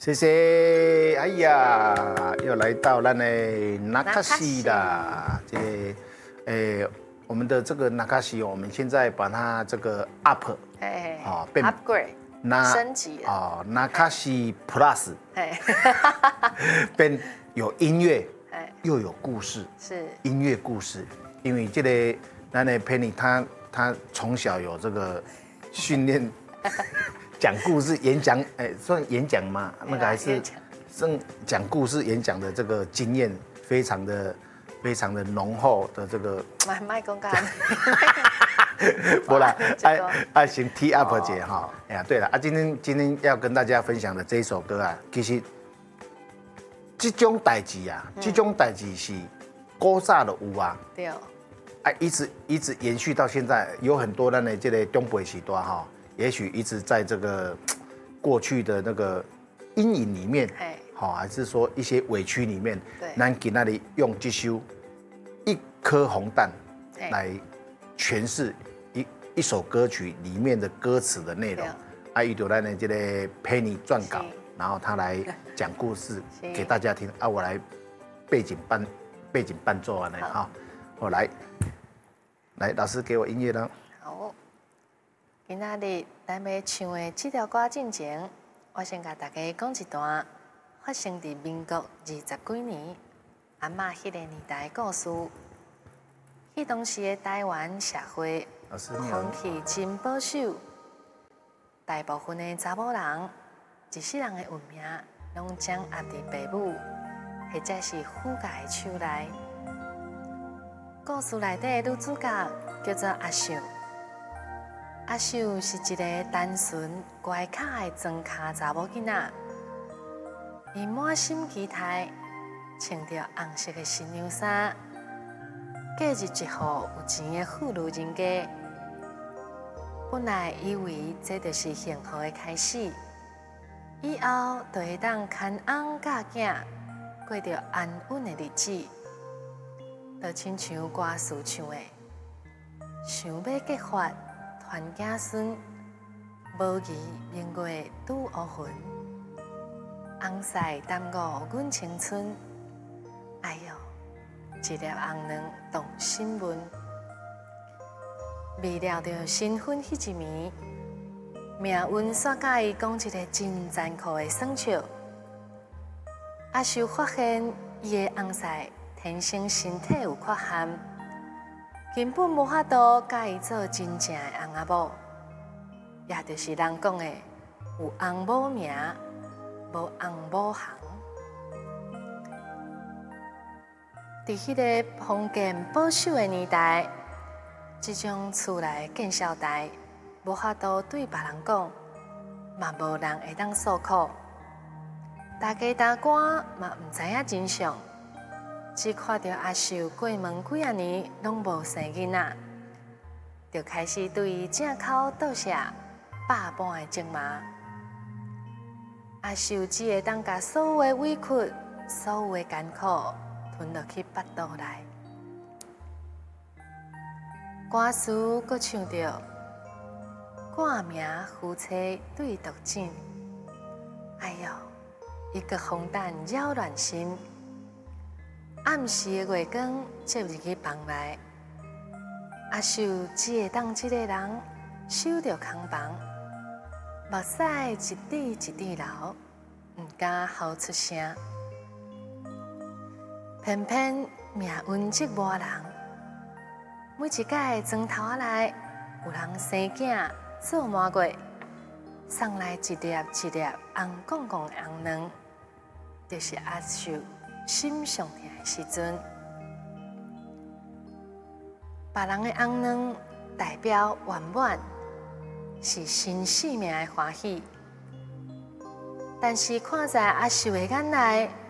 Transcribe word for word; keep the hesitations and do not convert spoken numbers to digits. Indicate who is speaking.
Speaker 1: 谢谢。哎呀，又来到咱的纳卡西啦，这个，诶，我们的这个纳卡西，我们现在把它这个 up，
Speaker 2: 哎，
Speaker 1: 哦，变
Speaker 2: upgrade，升级
Speaker 1: 哦，纳卡西 plus，
Speaker 2: 哎，
Speaker 1: 变有音乐，又有故事，
Speaker 2: 是
Speaker 1: 音乐故事，因为这个咱的 Penny 他他从小有这个训练。讲故事、演讲，哎、欸，算演讲吗？那个还是正讲故事、演讲的这个经验，非常的、非常的浓厚的这个。
Speaker 2: 卖卖公干。
Speaker 1: 不啦，爱爱先 T up 姐哈。哎呀，对了啊，今天今天要跟大家分享的这一首歌啊，其实这种代志啊，这种代志是古早的有啊。
Speaker 2: 对。
Speaker 1: 啊，一直一直延续到现在，有很多咱的这个中辈时代哈。也许一直在这个过去的那个阴影里面，好，还是说一些委屈里面，咱给那里用这首一颗红蛋来诠释一一首歌曲里面的歌词的内容。啊，伊就咱的这个 Penny 撰稿，然后他来讲故事给大家听。啊，我来背景伴背景伴奏完了哈，我来来，老师给我音乐了。
Speaker 2: 好。今仔日咱要唱的这条歌进前，我先甲大家讲一段发生伫民国二十几年阿嬷迄个年代的故事。迄当时的台湾社会风气真保守，大部分的查某人一世人的运命拢掌握伫父母或者是夫家的手内。故事内底的女主角叫做阿秀。阿秀是一个单纯乖巧的庄脚查某囡仔，伊满心期待穿着红色的新娘衫，嫁入一户有钱的妇女人家。本来以为这就是幸福的开始，以后就会当牵翁嫁囝，过着安稳的日子。就亲像歌词唱的，想要结发。传子孙，无疑明月拄乌云，红婿耽误阮青春。哎呦，一粒红卵动心温。未料到新婚迄一暝，命运煞甲伊讲一个真残酷的算笑。阿秀发现伊的红婿天生身体有缺陷。根本无法度甲伊做真正的翁仔某，也就是人讲的有翁某名，无翁某行。伫迄个封建保守的年代，这种厝内见孝代无法度对别人讲，嘛无人会当诉苦。大家达官嘛毋知影真相。只看到阿秀过门几啊年拢无生囡仔，就开始对伊正口倒射百般的责骂。阿秀只会当甲所有的委屈、所有的艰苦吞落去腹肚内。歌词阁唱着挂名夫妻对独枕，哎呦，一个红蛋扰乱心。暗时的月光接入去房内，阿秀只会当一个人守着空房，目屎一滴一滴流，唔敢吼出声。偏偏命运这磨人，每一届床头仔内有人生囝做满月，送来一粒一粒红滚滚的红卵，就是阿秀心上疼的时阵，别人的红卵代表圆满，是新生命的欢喜。但是看在阿秀的眼内，